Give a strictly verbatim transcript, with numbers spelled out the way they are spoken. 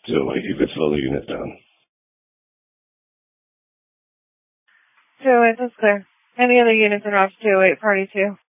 two oh eight, you could slow the unit down. two oh eight, that's clear. Any other units in Route two oh eight, party two?